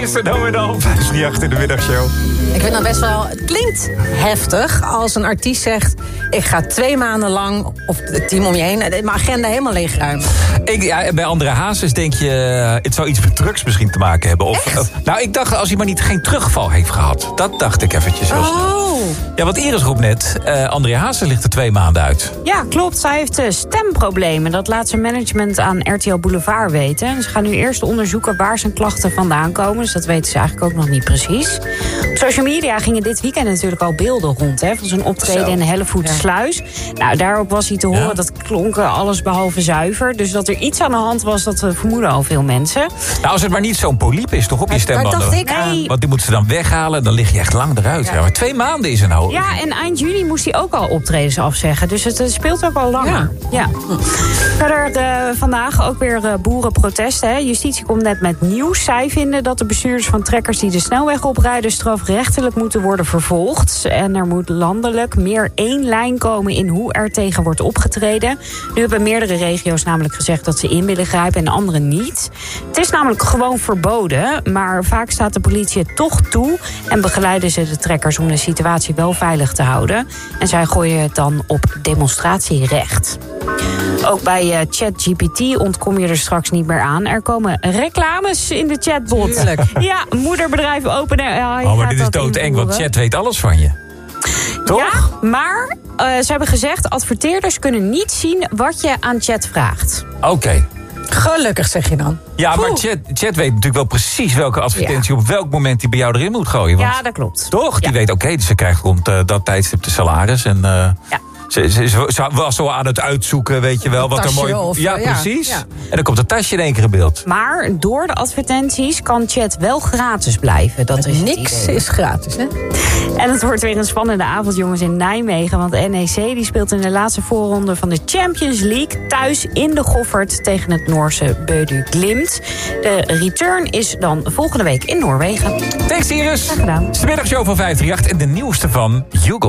Is er nou weer dan? 538 in de middagshow. Ik vind dat best wel... Het klinkt heftig als een artiest zegt... ik ga 2 maanden lang, of het team om je heen... mijn agenda helemaal leegruimen. Bij André Hazes denk je... het zou iets met drugs misschien te maken hebben. Nou, ik dacht als hij maar niet geen terugval heeft gehad. Dat dacht ik eventjes. Ja, want Iris roept net... André Hazes ligt er 2 maanden uit. Ja, klopt. Zij heeft stemproblemen. Dat laat zijn management aan RTL Boulevard weten. Ze gaan nu eerst onderzoeken waar zijn klachten vandaan komen. Dus dat weten ze eigenlijk ook nog niet precies. Op social media gingen dit weekend natuurlijk al beelden rond... van zijn optreden in de Hellevoetsluis. Nou, daarop was hij te horen dat klonk alles behalve zuiver. Dus dat er iets aan de hand was, dat vermoeden al veel mensen. Nou, als het maar niet zo'n polyp is, toch op je stembanden? Dat dacht ik aan. Want die moeten ze dan weghalen, dan lig je echt lang eruit. Ja, maar 2 maanden is een hoop. Ja, en eind juni moest hij ook al optredens afzeggen. Dus het speelt ook al langer. Ja. Verder vandaag ook weer boerenprotesten. Hè. Justitie komt net met nieuws. Zij vinden dat de bestuurders van trekkers die de snelweg oprijden... strafrechtelijk moeten worden vervolgd. En er moet landelijk meer 1 lijn komen in hoe er tegen wordt opgetreden. Nu hebben meerdere regio's namelijk gezegd dat ze in willen grijpen en andere niet. Het is namelijk gewoon verboden, maar vaak staat de politie het toch toe... en begeleiden ze de trekkers om de situatie wel veilig te houden. En zij gooien het dan op demonstratierecht. Ook bij ChatGPT ontkom je er straks niet meer aan. Er komen reclames in de chatbot. Tuurlijk. Ja, moederbedrijf OpenAI. Maar dit is doodeng, want chat weet alles van je. Toch? Ja, maar ze hebben gezegd... adverteerders kunnen niet zien wat je aan chat vraagt. Oké. Gelukkig, zeg je dan. Ja, maar chat weet natuurlijk wel precies welke advertentie... op welk moment die bij jou erin moet gooien. Want, ja, dat klopt. Toch? Die weet, dus ze krijgt rond dat tijdstip de salaris. En ze was zo aan het uitzoeken, weet je wel. Wat er mooi. Ja, precies. Ja. En dan komt het tasje in één keer in beeld. Maar door de advertenties kan chat wel gratis blijven. Dat is niks is gratis, hè? En het wordt weer een spannende avond, jongens, in Nijmegen. Want NEC die speelt in de laatste voorronde van de Champions League... thuis in de Goffert tegen het Noorse Bødu Glimt. De return is dan volgende week in Noorwegen. Thanks, Iris. Graag gedaan. Het is de middagshow van 538 en de nieuwste van Hugo.